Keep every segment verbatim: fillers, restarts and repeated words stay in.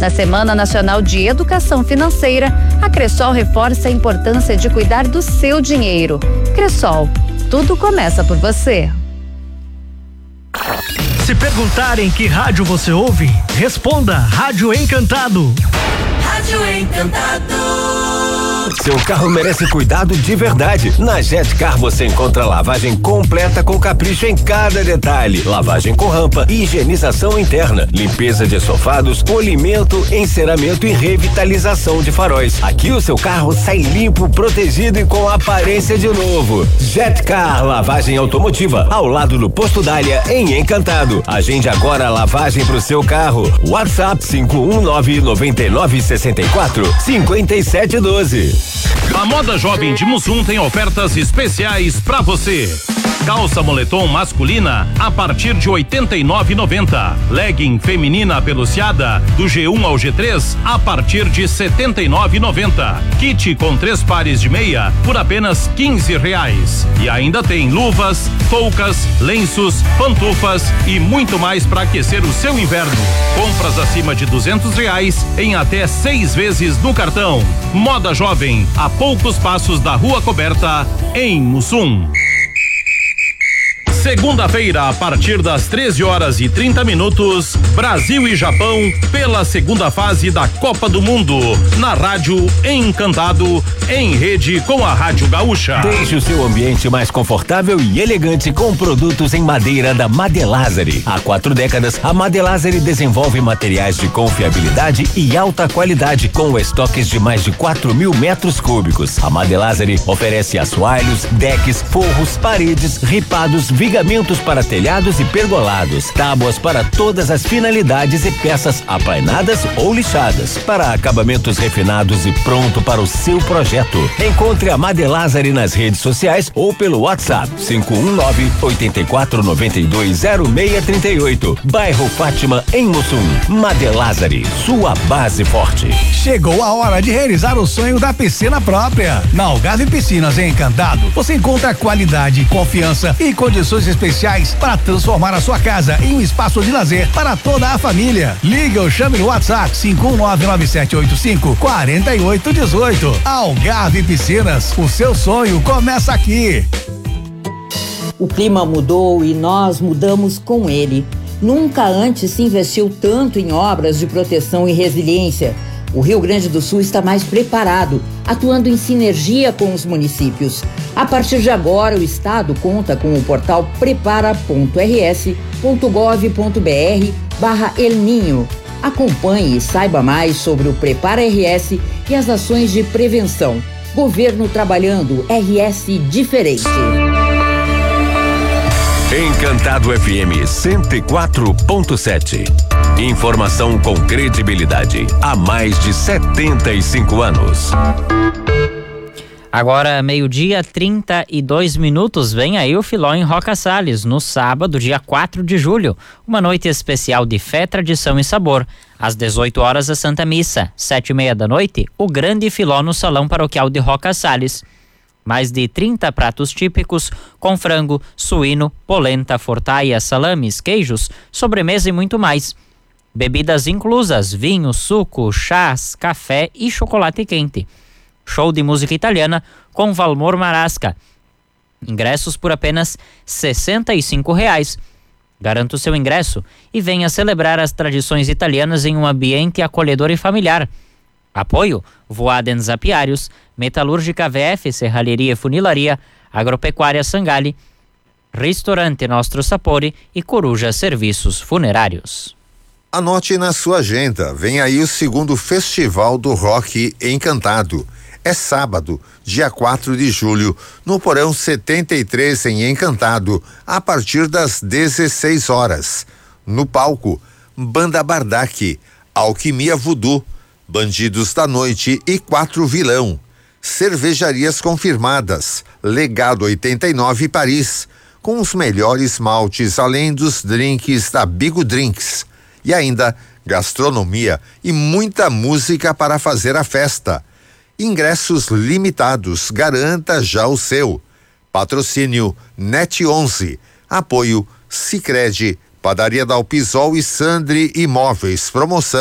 Na Semana Nacional de Educação Financeira, a Cressol reforça a importância de cuidar do seu dinheiro. Cressol, tudo começa por você. Se perguntarem que rádio você ouve, responda Rádio Encantado. Rádio Encantado. Seu carro merece cuidado de verdade. Na Jetcar você encontra lavagem completa com capricho em cada detalhe. Lavagem com rampa, higienização interna, limpeza de estofados, polimento, enceramento e revitalização de faróis. Aqui o seu carro sai limpo, protegido e com aparência de novo. Jetcar Lavagem Automotiva, ao lado do Posto Dália, em Encantado. Agende agora a lavagem pro seu carro. WhatsApp cinco um nove nove nove seis quatro cinco sete um dois. A Moda Jovem de Mussum tem ofertas especiais pra você. Calça moletom masculina a partir de oitenta e nove reais e noventa centavos. Legging feminina peluciada do G um ao G três a partir de setenta e nove reais e noventa centavos. Kit com três pares de meia por apenas quinze reais. E ainda tem luvas, toucas, lenços, pantufas e muito mais para aquecer o seu inverno. Compras acima de duzentos reais em até seis vezes no cartão. Moda Jovem, a poucos passos da Rua Coberta, em Mussum. Segunda-feira, a partir das treze horas e trinta minutos, Brasil e Japão pela segunda fase da Copa do Mundo, na Rádio Encantado, em rede com a Rádio Gaúcha. Deixe o seu ambiente mais confortável e elegante com produtos em madeira da Madelazari. Há quatro décadas, a Madelazari desenvolve materiais de confiabilidade e alta qualidade, com estoques de mais de quatro mil metros cúbicos. A Madelazari oferece assoalhos, decks, forros, paredes, ripados, vigamentos para telhados e pergolados, tábuas para todas as finalidades e peças aplainadas ou lixadas, para acabamentos refinados e pronto para o seu projeto. Encontre a Madelazari nas redes sociais ou pelo WhatsApp cinco um nove oito quatro nove dois zero seis três oito. Bairro Fátima, em Mussum. Madelazari, sua base forte. Chegou a hora de realizar o sonho da piscina própria. Na Algarve Piscinas, em Encantado, você encontra qualidade, confiança e condições especiais para transformar a sua casa em um espaço de lazer para toda a família. Liga ou chame no WhatsApp cinco um nove nove sete oito cinco quatro oito um oito. Algarve Piscinas, o seu sonho começa aqui. O clima mudou e nós mudamos com ele. Nunca antes se investiu tanto em obras de proteção e resiliência. O Rio Grande do Sul está mais preparado, atuando em sinergia com os municípios. A partir de agora, o Estado conta com o portal prepara ponto r s ponto gov ponto b r barra El Ninho. Acompanhe e saiba mais sobre o Prepara R S e as ações de prevenção. Governo trabalhando, R S diferente. Encantado F M cento e quatro ponto sete. Informação com credibilidade há mais de setenta e cinco anos. Agora, meio-dia, trinta e dois minutos, vem aí o Filó em Roca Salles, no sábado, dia quatro de julho. Uma noite especial de fé, tradição e sabor. Às dezoito horas, a Santa Missa. Sete e meia da noite, o grande Filó no Salão Paroquial de Roca Salles. Mais de trinta pratos típicos, com frango, suíno, polenta, fortaia, salames, queijos, sobremesa e muito mais. Bebidas inclusas, vinho, suco, chás, café e chocolate quente. Show de música italiana com Valmor Marasca. Ingressos por apenas sessenta e cinco reais. Garanta o seu ingresso e venha celebrar as tradições italianas em um ambiente acolhedor e familiar. Apoio: Voadens Apiários, Metalúrgica V F, Serralheria e Funilaria, Agropecuária Sangali, Restaurante Nostro Sapori e Coruja Serviços Funerários. Anote na sua agenda, vem aí o segundo Festival do Rock Encantado. É sábado, dia quatro de julho, no Porão setenta e três em Encantado, a partir das dezesseis horas. No palco, Banda Bardaque, Alquimia Voodoo, Bandidos da Noite e Quatro Vilão. Cervejarias confirmadas, Legado oitenta e nove Paris, com os melhores maltes além dos drinks da Bigo Drinks. E ainda gastronomia e muita música para fazer a festa. Ingressos limitados, garanta já o seu. Patrocínio Net onze. Apoio Sicredi, Padaria Dalpisol e Sandri Imóveis. Promoção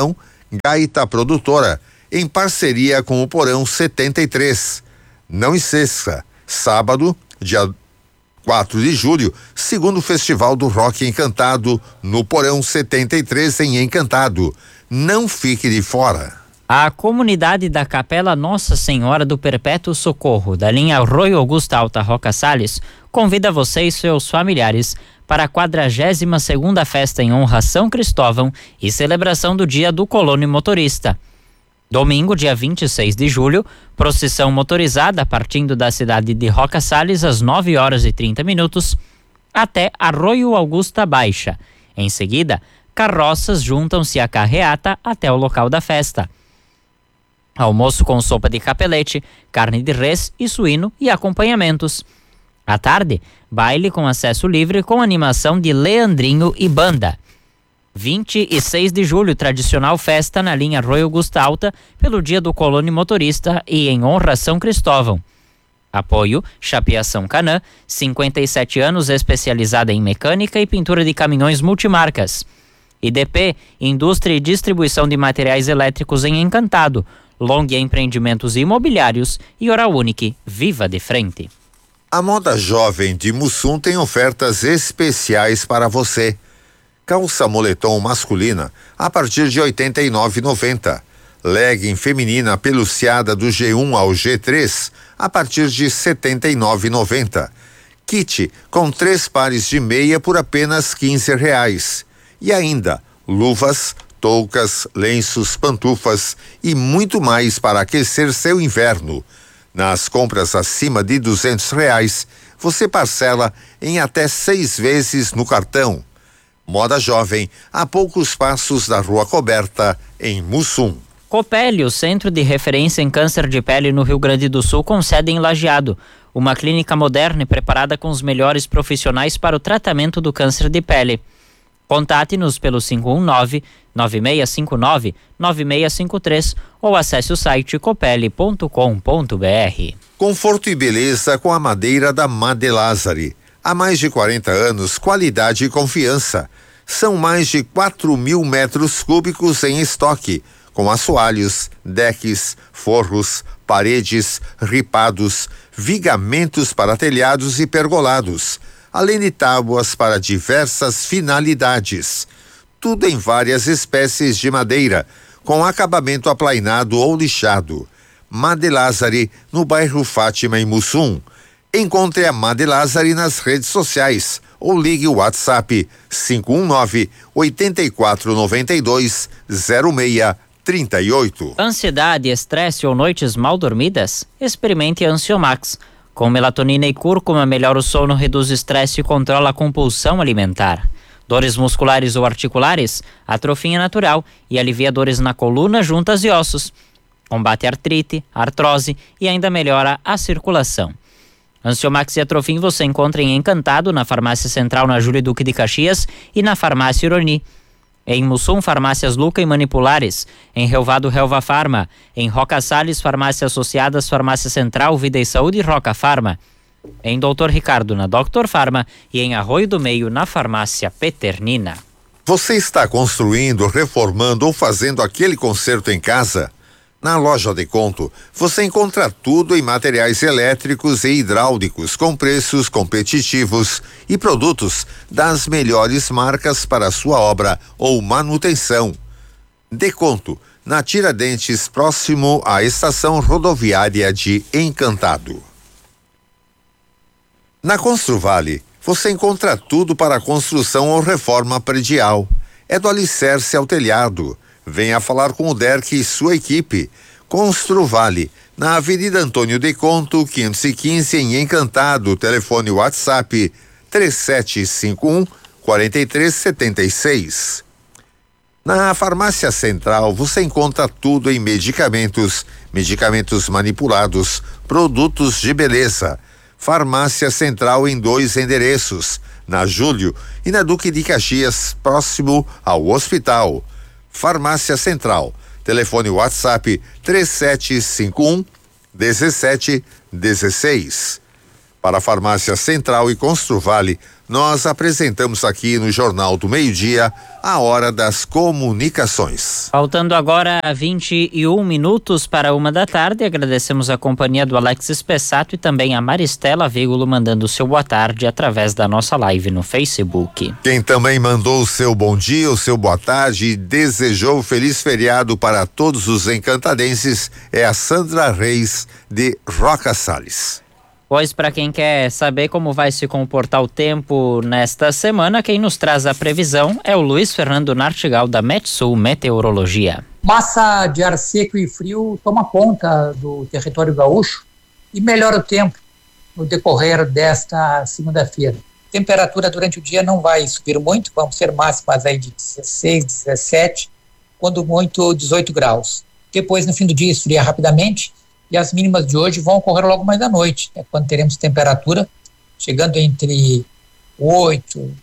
Gaita Produtora, em parceria com o Porão setenta e três. Não esqueça, sábado, dia quatro de julho, segundo Festival do Rock Encantado, no Porão setenta e três em Encantado. Não fique de fora. A comunidade da Capela Nossa Senhora do Perpétuo Socorro, da linha Arroio Augusta Alta Roca Salles, convida você e seus familiares para a quadragésima segunda festa em honra a São Cristóvão e celebração do Dia do Colono e Motorista. Domingo, dia vinte e seis de julho, procissão motorizada partindo da cidade de Roca Salles às nove horas e trinta minutos até Arroio Augusta Baixa. Em seguida, carroças juntam-se à carreata até o local da festa. Almoço com sopa de capelete, carne de res e suíno e acompanhamentos. À tarde, baile com acesso livre com animação de Leandrinho e banda. vinte e seis de julho, tradicional festa na linha Arroio Augusta Alta pelo Dia do Colono e Motorista e em honra a São Cristóvão. Apoio Chapeação Canã, cinquenta e sete anos, especializada em mecânica e pintura de caminhões multimarcas. I D P, Indústria e Distribuição de Materiais Elétricos em Encantado. Long Empreendimentos Imobiliários e Oral Unique, viva de frente. A Moda Jovem de Mussum tem ofertas especiais para você. Calça moletom masculina a partir de oitenta e nove reais e noventa centavos. Legging feminina peluciada do G um ao G três a partir de setenta e nove reais e noventa centavos. Kit com três pares de meia por apenas quinze reais. E ainda luvas, toucas, lenços, pantufas e muito mais para aquecer seu inverno. Nas compras acima de duzentos reais, você parcela em até seis vezes no cartão. Moda Jovem, a poucos passos da Rua Coberta, em Mussum. Copele, o centro de referência em câncer de pele no Rio Grande do Sul, com sede em Lajeado. Uma clínica moderna e preparada com os melhores profissionais para o tratamento do câncer de pele. Contate-nos pelo cinco um nove, nove seis cinco nove, nove seis cinco três ou acesse o site copele ponto com ponto b r. Conforto e beleza com a madeira da Madelazari. Há mais de quarenta anos, qualidade e confiança. São mais de quatro mil metros cúbicos em estoque, com assoalhos, decks, forros, paredes, ripados, vigamentos para telhados e pergolados, além de tábuas para diversas finalidades. Tudo em várias espécies de madeira, com acabamento aplainado ou lixado. Madelazari, no bairro Fátima, em Mussum. Encontre a Madelazari nas redes sociais ou ligue o WhatsApp cinco um nove, oito quatro nove dois, zero seis três oito. Ansiedade, estresse ou noites mal dormidas? Experimente Ansiomax. Com melatonina e cúrcuma, melhora o sono, reduz o estresse e controla a compulsão alimentar. Dores musculares ou articulares? Atrofia natural e alivia dores na coluna, juntas e ossos. Combate artrite, artrose e ainda melhora a circulação. Ansiomax e Atrofim você encontra em Encantado, na Farmácia Central na Júlio Duque de Caxias e na Farmácia Ironi. Em Mussum, Farmácias Luca e Manipulares. Em Relvado, Relva Farma. Em Roca Salles, Farmácia Associadas, Farmácia Central, Vida e Saúde e Roca Farma. Em Doutor Ricardo, na Doctor Farma. E em Arroio do Meio, na Farmácia Peternina. Você está construindo, reformando ou fazendo aquele conserto em casa? Na Loja Deconto, você encontra tudo em materiais elétricos e hidráulicos com preços competitivos e produtos das melhores marcas para a sua obra ou manutenção. Deconto, na Tiradentes, próximo à estação rodoviária de Encantado. Na Construvale, você encontra tudo para construção ou reforma predial. É do alicerce ao telhado. Venha falar com o Derek e sua equipe. Construvale, na Avenida Antônio Deconto, quinhentos e quinze, em Encantado. Telefone WhatsApp três sete cinco um, quatro três sete seis. Na Farmácia Central, você encontra tudo em medicamentos, medicamentos manipulados, produtos de beleza. Farmácia Central em dois endereços, na Júlio e na Duque de Caxias, próximo ao hospital. Farmácia Central, telefone WhatsApp três sete cinco um, um sete um seis. Para a Farmácia Central e Construvale, nós apresentamos aqui no Jornal do Meio-Dia a Hora das Comunicações. Faltando agora vinte e um minutos para uma da tarde, agradecemos a companhia do Alex Spessato e também a Maristela Vígulo mandando o seu boa tarde através da nossa live no Facebook. Quem também mandou o seu bom dia, o seu boa tarde e desejou feliz feriado para todos os encantadenses é a Sandra Reis de Roca Salles. Pois para quem quer saber como vai se comportar o tempo nesta semana, quem nos traz a previsão é o Luiz Fernando Nartigal da Metsul Meteorologia. Massa de ar seco e frio toma conta do território gaúcho e melhora o tempo no decorrer desta segunda-feira. Temperatura durante o dia não vai subir muito, vamos ter máximas aí de dezesseis, dezessete, quando muito dezoito graus. Depois no fim do dia esfria rapidamente. E as mínimas de hoje vão ocorrer logo mais à noite, né, quando teremos temperatura chegando entre oito,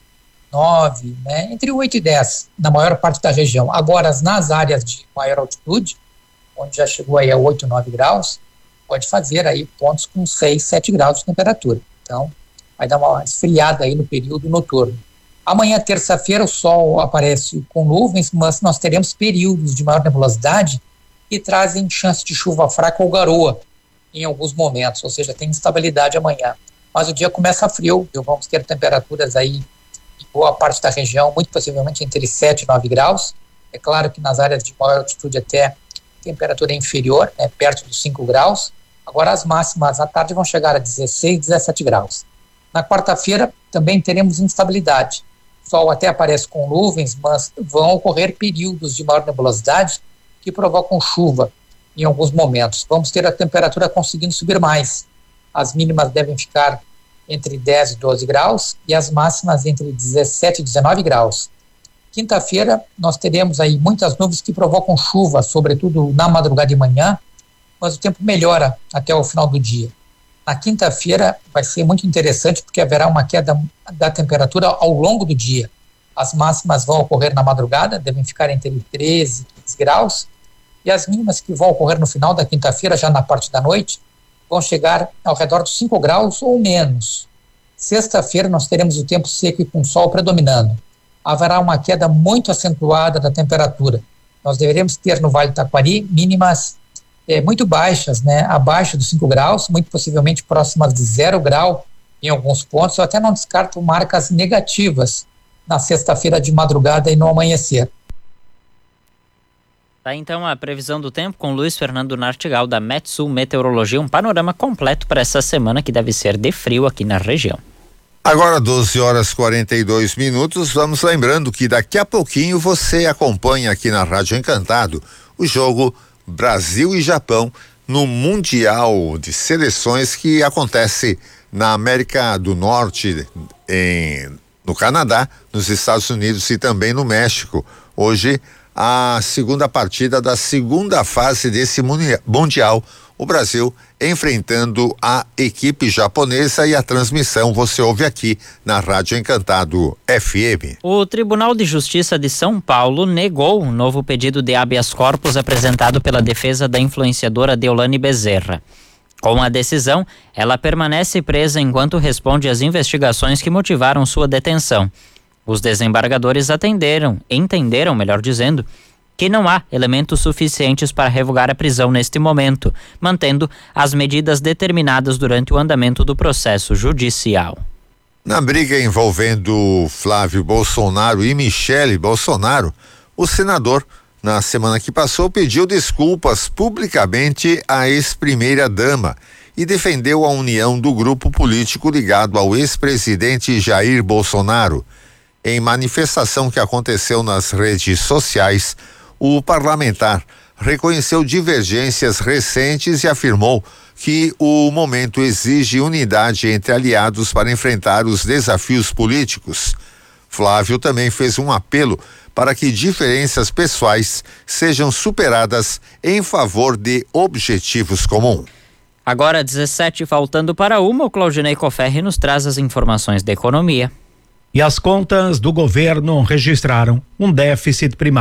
nove, né, entre oito e dez na maior parte da região. Agora, nas áreas de maior altitude, onde já chegou aí a oito, nove graus, pode fazer aí pontos com seis, sete graus de temperatura. Então, vai dar uma esfriada aí no período noturno. Amanhã, terça-feira, o sol aparece com nuvens, mas nós teremos períodos de maior nebulosidade que trazem chance de chuva fraca ou garoa em alguns momentos, ou seja, tem instabilidade amanhã. Mas o dia começa frio, viu? Vamos ter temperaturas aí em boa parte da região, muito possivelmente entre sete e nove graus. É claro que nas áreas de maior altitude até temperatura inferior, né, perto dos cinco graus. Agora as máximas à tarde vão chegar a dezesseis, dezessete graus. Na quarta-feira também teremos instabilidade. O sol até aparece com nuvens, mas vão ocorrer períodos de maior nebulosidade que provocam chuva em alguns momentos. Vamos ter a temperatura conseguindo subir mais. As mínimas devem ficar entre dez e doze graus e as máximas entre dezessete e dezenove graus. Quinta-feira nós teremos aí muitas nuvens que provocam chuva, sobretudo na madrugada de manhã, mas o tempo melhora até o final do dia. Na quinta-feira vai ser muito interessante porque haverá uma queda da temperatura ao longo do dia. As máximas vão ocorrer na madrugada, devem ficar entre treze e quinze graus, e as mínimas que vão ocorrer no final da quinta-feira, já na parte da noite, vão chegar ao redor dos cinco graus ou menos. Sexta-feira nós teremos o tempo seco e com sol predominando. Haverá uma queda muito acentuada da temperatura. Nós deveremos ter no Vale do Taquari mínimas é, muito baixas, né, abaixo dos cinco graus, muito possivelmente próximas de zero grau em alguns pontos. Eu até não descarto marcas negativas na sexta-feira de madrugada e no amanhecer. Tá, então a previsão do tempo com Luiz Fernando Nartigal da Metsul Meteorologia, um panorama completo para essa semana que deve ser de frio aqui na região. Agora doze horas e quarenta e dois minutos, vamos lembrando que daqui a pouquinho você acompanha aqui na Rádio Encantado o jogo Brasil e Japão no Mundial de Seleções que acontece na América do Norte, em, no Canadá, nos Estados Unidos e também no México. Hoje a segunda partida da segunda fase desse Mundial, o Brasil enfrentando a equipe japonesa, e a transmissão você ouve aqui na Rádio Encantado F M. O Tribunal de Justiça de São Paulo negou um novo pedido de habeas corpus apresentado pela defesa da influenciadora Deolane Bezerra. Com a decisão, ela permanece presa enquanto responde às investigações que motivaram sua detenção. Os desembargadores atenderam, entenderam, melhor dizendo, que não há elementos suficientes para revogar a prisão neste momento, mantendo as medidas determinadas durante o andamento do processo judicial. Na briga envolvendo Flávio Bolsonaro e Michele Bolsonaro, o senador, na semana que passou, pediu desculpas publicamente à ex-primeira-dama e defendeu a união do grupo político ligado ao ex-presidente Jair Bolsonaro. Em manifestação que aconteceu nas redes sociais, o parlamentar reconheceu divergências recentes e afirmou que o momento exige unidade entre aliados para enfrentar os desafios políticos. Flávio também fez um apelo para que diferenças pessoais sejam superadas em favor de objetivos comuns. Agora dezessete, faltando para uma, o Claudinei Coferri nos traz as informações da economia. E as contas do governo registraram um déficit primário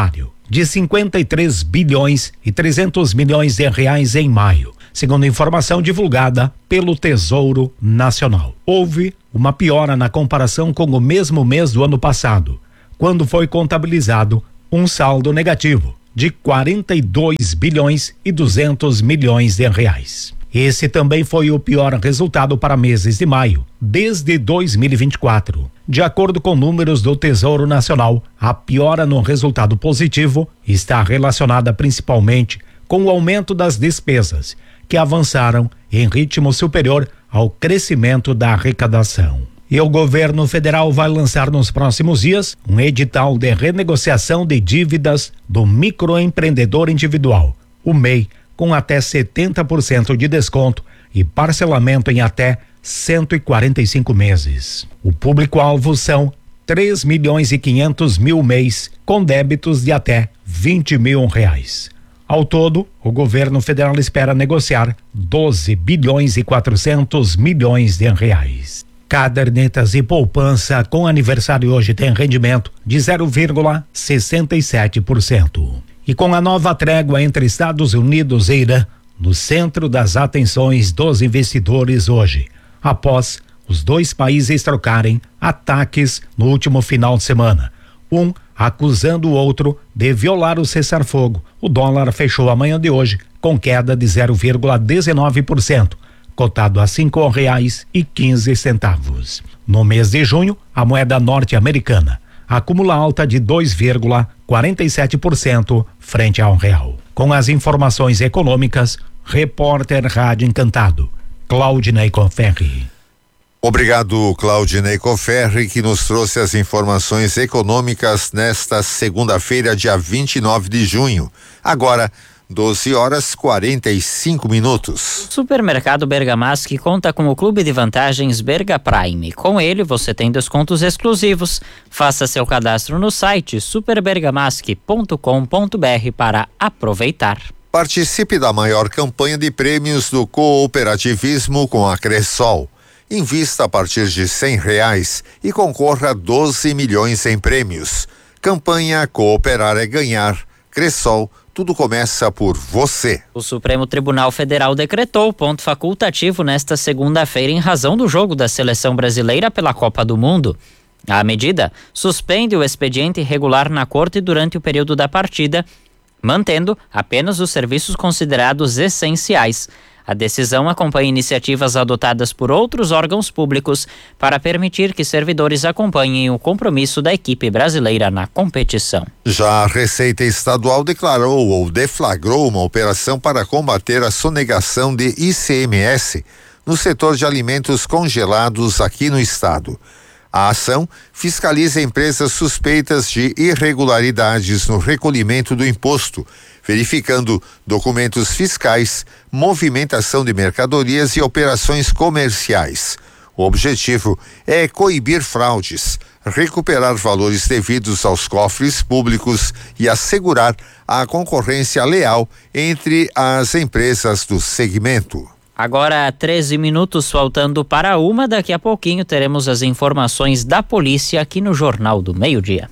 de cinquenta e três bilhões e trezentos milhões de reais em maio, segundo informação divulgada pelo Tesouro Nacional. Houve uma piora na comparação com o mesmo mês do ano passado, quando foi contabilizado um saldo negativo de quarenta e dois bilhões e duzentos milhões de reais. Esse também foi o pior resultado para meses de maio, desde dois mil e vinte e quatro. De acordo com números do Tesouro Nacional, a piora no resultado positivo está relacionada principalmente com o aumento das despesas, que avançaram em ritmo superior ao crescimento da arrecadação. E o governo federal vai lançar nos próximos dias um edital de renegociação de dívidas do microempreendedor individual, o M E I, com até setenta por cento de desconto e parcelamento em até cento e quarenta e cinco meses. O público-alvo são três milhões e quinhentos mil M E Is com débitos de até vinte mil reais. Ao todo, o governo federal espera negociar doze bilhões e quatrocentos milhões de reais. Cadernetas e poupança com aniversário hoje tem rendimento de zero vírgula sessenta e sete por cento. E com a nova trégua entre Estados Unidos e Irã no centro das atenções dos investidores hoje, após os dois países trocarem ataques no último final de semana, um acusando o outro de violar o cessar-fogo. O dólar fechou a manhã de hoje com queda de zero vírgula dezenove por cento. Cotado a cinco reais e quinze centavos. No mês de junho, a moeda norte-americana acumula alta de dois vírgula quarenta e sete por cento frente ao real. Com as informações econômicas, repórter Rádio Encantado, Claudinei Conferri. Obrigado, Claudinei Conferri, que nos trouxe as informações econômicas nesta segunda-feira, dia vinte e nove de junho. Agora, doze horas e quarenta e cinco minutos. O supermercado Bergamasque conta com o clube de vantagens Berga Prime. Com ele você tem descontos exclusivos. Faça seu cadastro no site super bergamasque ponto com ponto br para aproveitar. Participe da maior campanha de prêmios do cooperativismo com a Cressol. Invista a partir de cem reais e concorra a doze milhões em prêmios. Campanha Cooperar é Ganhar. Cressol, tudo começa por você. O Supremo Tribunal Federal decretou ponto facultativo nesta segunda-feira em razão do jogo da seleção brasileira pela Copa do Mundo. A medida suspende o expediente regular na corte durante o período da partida, mantendo apenas os serviços considerados essenciais. A decisão acompanha iniciativas adotadas por outros órgãos públicos para permitir que servidores acompanhem o compromisso da equipe brasileira na competição. Já a Receita Estadual declarou ou deflagrou uma operação para combater a sonegação de I C M S no setor de alimentos congelados aqui no estado. A ação fiscaliza empresas suspeitas de irregularidades no recolhimento do imposto, verificando documentos fiscais, movimentação de mercadorias e operações comerciais. O objetivo é coibir fraudes, recuperar valores devidos aos cofres públicos e assegurar a concorrência leal entre as empresas do segmento. Agora, treze minutos faltando para uma, daqui a pouquinho teremos as informações da polícia aqui no Jornal do Meio-Dia.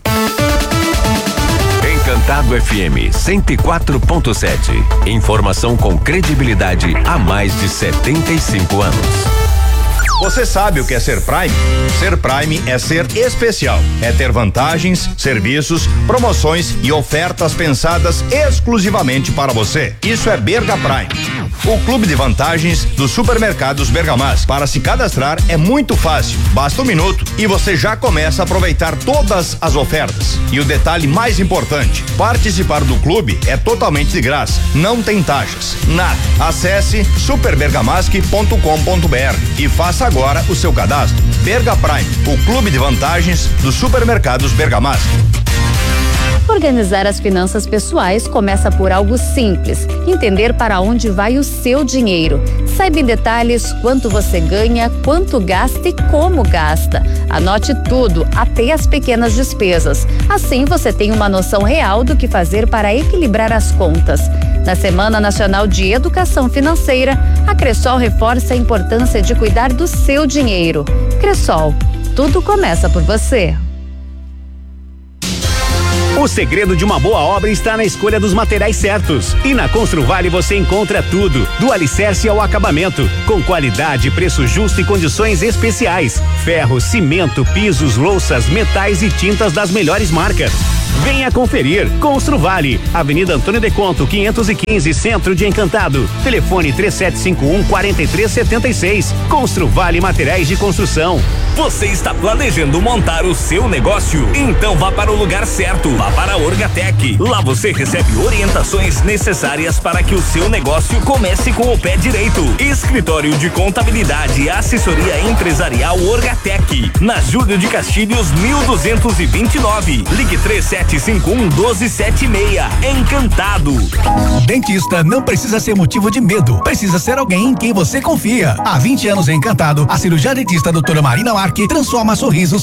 Encantado F M cento e quatro ponto sete. Informação com credibilidade há mais de setenta e cinco anos. Você sabe o que é ser Prime? Ser Prime é ser especial. É ter vantagens, serviços, promoções e ofertas pensadas exclusivamente para você. Isso é Berga Prime, o clube de vantagens dos supermercados Bergamasque. Para se cadastrar é muito fácil. Basta um minuto e você já começa a aproveitar todas as ofertas. E o detalhe mais importante: participar do clube é totalmente de graça. Não tem taxas, nada. Acesse super bergamasque ponto com ponto br e faça agora o seu cadastro. Berga Prime, o clube de vantagens dos supermercados Bergamasque. Organizar as finanças pessoais começa por algo simples: entender para onde vai o seu dinheiro. Saiba em detalhes quanto você ganha, quanto gasta e como gasta. Anote tudo, até as pequenas despesas. Assim você tem uma noção real do que fazer para equilibrar as contas. Na Semana Nacional de Educação Financeira, a Cressol reforça a importância de cuidar do seu dinheiro. Cressol, tudo começa por você. O O segredo de uma boa obra está na escolha dos materiais certos. E na Construvale você encontra tudo, do alicerce ao acabamento, com qualidade, preço justo e condições especiais. Ferro, cimento, pisos, louças, metais e tintas das melhores marcas. Venha conferir. Construvale, Avenida Antônio de Conto, quinhentos e quinze, Centro de Encantado. Telefone três sete cinco um, quatro três sete seis. Construvale Materiais de Construção. Você está planejando montar o seu negócio? Então vá para o lugar certo. Vá para a Orgatec. Lá você recebe orientações necessárias para que o seu negócio comece com o pé direito. Escritório de Contabilidade e Assessoria Empresarial Orgatec. Na Júlio de Castilhos, mil duzentos e vinte e nove. Ligue três sete cinco um, um dois sete seis. Encantado. Dentista não precisa ser motivo de medo. Precisa ser alguém em quem você confia. Há vinte anos em Encantado, a cirurgiã dentista doutora Marina Marque transforma sorrisos